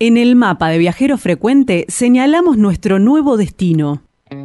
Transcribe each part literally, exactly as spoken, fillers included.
En el mapa de Viajero Frecuente señalamos nuestro nuevo destino.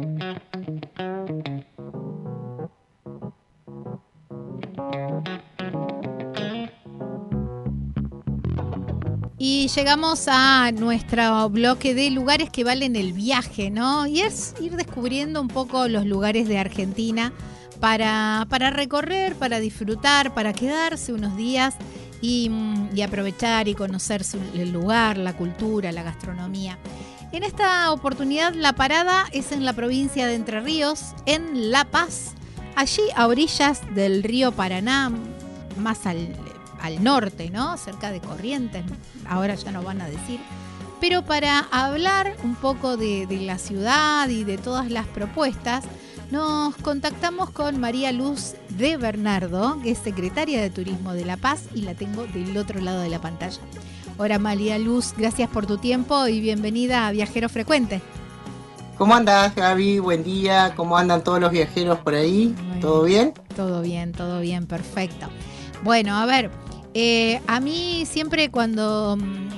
Y llegamos a nuestro bloque de lugares que valen el viaje, ¿no? Y es ir descubriendo un poco los lugares de Argentina para, para recorrer, para disfrutar, para quedarse unos días y, y aprovechar y conocer su, el lugar, la cultura, la gastronomía. En esta oportunidad la parada es en la provincia de Entre Ríos, en La Paz, allí a orillas del río Paraná, más al al norte, ¿no? Cerca de Corrientes, ahora ya nos van a decir. Pero para hablar un poco de, de la ciudad y de todas las propuestas, nos contactamos con María Luz de Bernardo, que es secretaria de Turismo de La Paz, y la tengo del otro lado de la pantalla. Hola María Luz, gracias por tu tiempo y bienvenida a Viajero Frecuente. ¿Cómo andás, Gaby? Buen día. ¿Cómo andan todos los viajeros por ahí? Muy ¿Todo bien? bien? Todo bien, todo bien, perfecto. Bueno, a ver, eh, a mí siempre cuando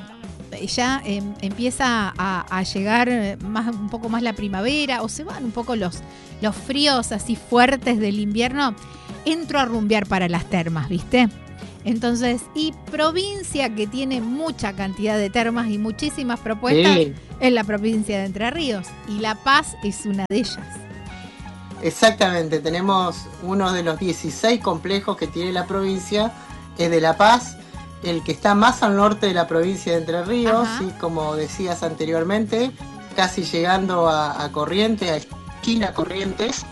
ya eh, empieza a, a llegar más, un poco más la primavera o se van un poco los, los fríos así fuertes del invierno, entro a rumbear para las termas, ¿viste? Entonces, y provincia que tiene mucha cantidad de termas y muchísimas propuestas, sí, es la provincia de Entre Ríos, y La Paz es una de ellas. Exactamente, tenemos uno de los dieciséis complejos que tiene la provincia, es de La Paz, el que está más al norte de la provincia de Entre Ríos, y como decías anteriormente, casi llegando a, a Corrientes, a esquina Corrientes,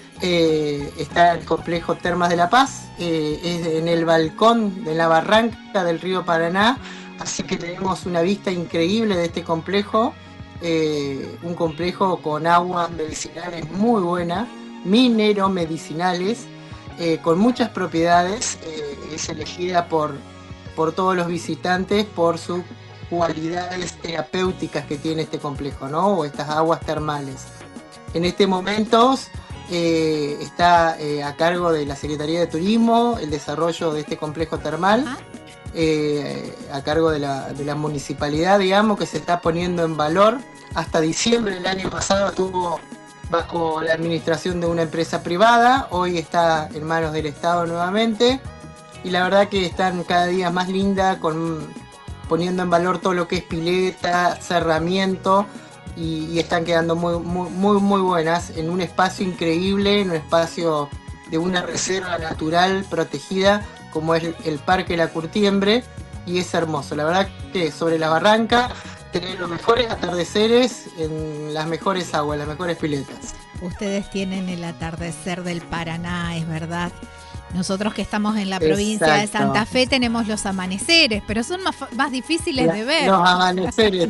eh, está el complejo Termas de La Paz, eh, es en el balcón de la barranca del río Paraná, así que tenemos una vista increíble de este complejo, eh, un complejo con aguas medicinales muy buenas, minero-medicinales, eh, con muchas propiedades, eh, es elegida por, por todos los visitantes por sus cualidades terapéuticas que tiene este complejo, ¿no? O estas aguas termales. En este momento eh, está eh, a cargo de la Secretaría de Turismo el desarrollo de este complejo termal, eh, a cargo de la, de la municipalidad, digamos, que se está poniendo en valor. Hasta diciembre del año pasado estuvo bajo la administración de una empresa privada, hoy está en manos del Estado nuevamente, y la verdad que están cada día más linda, con, poniendo en valor todo lo que es pileta, cerramiento, y, y están quedando muy, muy, muy, muy buenas, en un espacio increíble, en un espacio de una reserva natural protegida, como es el, el Parque La Curtiembre, y es hermoso. La verdad que sobre la barranca tener los mejores atardeceres en las mejores aguas, las mejores piletas. Ustedes tienen el atardecer del Paraná, es verdad. Nosotros que estamos en la provincia Exacto. de Santa Fe tenemos los amaneceres, pero son más, más difíciles la, de ver. Los amaneceres.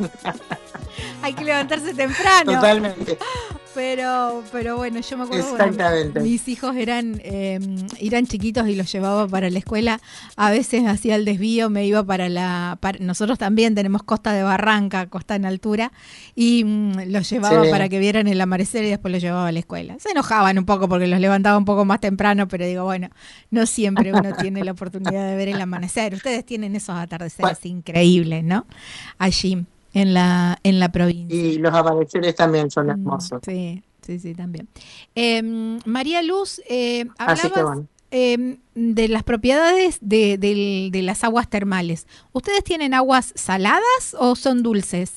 Hay que levantarse temprano. Totalmente. Pero, pero bueno, yo me acuerdo, Exactamente. Bueno, mis hijos eran, eh, eran chiquitos y los llevaba para la escuela. A veces hacía el desvío, me iba para la... Para, nosotros también tenemos costa de barranca, costa en altura, y mm, los llevaba sí. para que vieran el amanecer y después los llevaba a la escuela. Se enojaban un poco porque los levantaba un poco más temprano, pero digo, bueno, no siempre uno tiene la oportunidad de ver el amanecer. Ustedes tienen esos atardeceres bueno. increíbles, ¿no? Allí. En la, en la provincia. Y los amaneceres también son hermosos. Sí, sí, sí, también. Eh, María Luz, eh, hablabas bueno. eh, de las propiedades de, de, de las aguas termales. ¿Ustedes tienen aguas saladas o son dulces?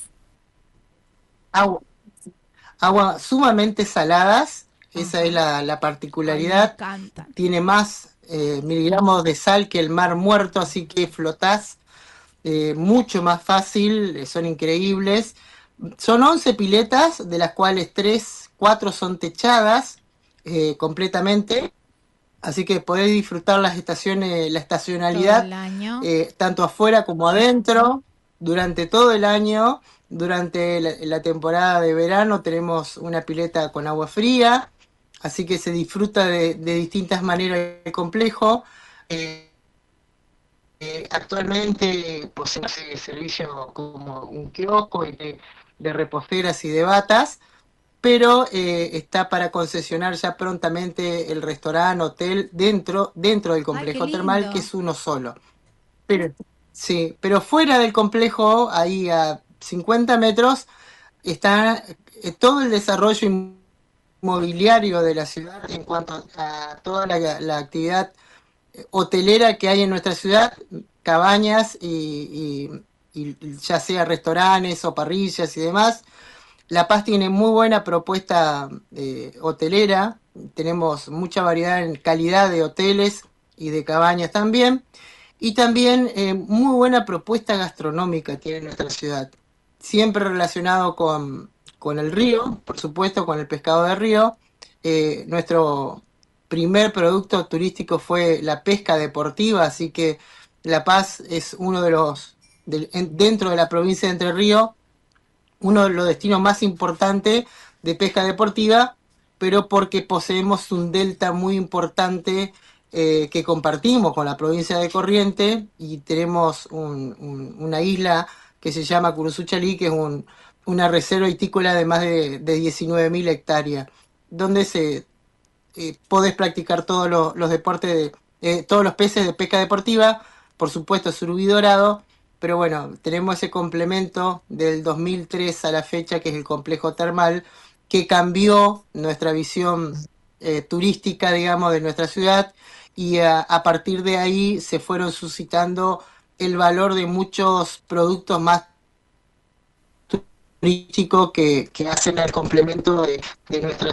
Agua, agua sumamente saladas, uh-huh. esa es la, la particularidad. Ay, me encanta. Tiene más eh, miligramos de sal que el mar muerto, así que flotás. Eh, mucho más fácil, son increíbles. Son once piletas, de las cuales tres, cuatro son techadas eh, completamente, así que podés disfrutar las estaciones, la estacionalidad, todo el año. Eh, tanto afuera como adentro, durante todo el año. Durante la, la temporada de verano tenemos una pileta con agua fría, así que se disfruta de, de distintas maneras el complejo. Eh, Eh, actualmente posee servicio como un kiosco y de, de reposteras y de batas, pero eh, está para concesionar ya prontamente el restaurante, hotel dentro, dentro del complejo Ay, termal, que es uno solo. Pero, sí, pero fuera del complejo, ahí a cincuenta metros está eh, todo el desarrollo inmobiliario de la ciudad en cuanto a toda la, la actividad hotelera que hay en nuestra ciudad, cabañas y, y, y ya sea restaurantes o parrillas y demás. La Paz tiene muy buena propuesta eh, hotelera, tenemos mucha variedad en calidad de hoteles y de cabañas también, y también eh, muy buena propuesta gastronómica tiene nuestra ciudad, siempre relacionado con, con el río, por supuesto con el pescado de río. Eh, nuestro primer producto turístico fue la pesca deportiva, así que La Paz es uno de los, de, en, dentro de la provincia de Entre Ríos, uno de los destinos más importantes de pesca deportiva, pero porque poseemos un delta muy importante eh, que compartimos con la provincia de Corrientes y tenemos un, un, una isla que se llama Curuzuchalí, que es un, una reserva vitícola de más de, de diecinueve mil hectáreas, donde se eh, podés practicar todos los, los deportes, de, eh, todos los peces de pesca deportiva, por supuesto surubí dorado, pero bueno, tenemos ese complemento del dos mil tres a la fecha, que es el complejo termal, que cambió nuestra visión eh, turística, digamos, de nuestra ciudad, y a, a partir de ahí se fueron suscitando el valor de muchos productos más turísticos que, que hacen el complemento de, de nuestra